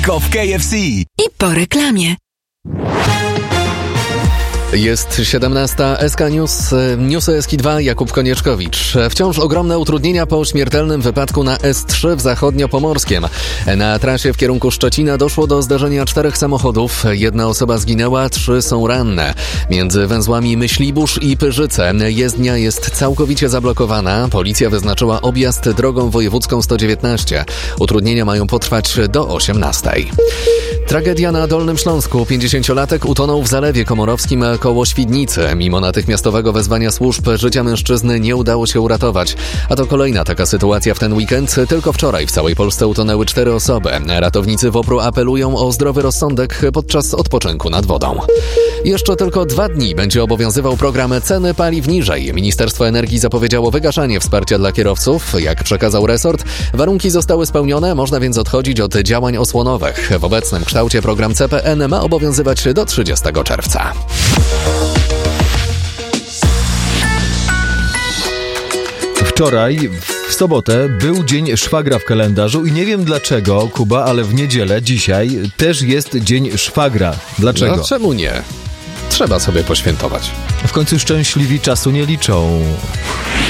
Lekko w KFC. I po reklamie. Jest 17. SK News, Newsy SK2, Jakub Konieczkowicz. Wciąż ogromne utrudnienia po śmiertelnym wypadku na S3 w Zachodniopomorskiem. Na trasie w kierunku Szczecina doszło do zdarzenia 4 samochodów. 1 osoba zginęła, 3 są ranne. Między węzłami Myślibórz i Pyrzyce jezdnia jest całkowicie zablokowana. Policja wyznaczyła objazd drogą wojewódzką 119. Utrudnienia mają potrwać do 18. Tragedia na Dolnym Śląsku. 50-latek utonął w Zalewie Komorowskim koło Świdnicy. Mimo natychmiastowego wezwania służb życia mężczyzny nie udało się uratować. A to kolejna taka sytuacja w ten weekend. Tylko wczoraj w całej Polsce utonęły 4 osoby. Ratownicy WOPR-u apelują o zdrowy rozsądek podczas odpoczynku nad wodą. Jeszcze tylko 2 dni będzie obowiązywał program Ceny paliw niżej. Ministerstwo Energii zapowiedziało wygaszanie wsparcia dla kierowców. Jak przekazał resort, warunki zostały spełnione, można więc odchodzić od działań osłonowych. W obecnym kształcie program CPN ma obowiązywać do 30 czerwca. Wczoraj, w sobotę, był Dzień Szwagra w kalendarzu i nie wiem dlaczego, Kuba, ale w niedzielę, dzisiaj, też jest Dzień Szwagra. Dlaczego? No, czemu nie? Trzeba sobie poświętować. W końcu szczęśliwi czasu nie liczą.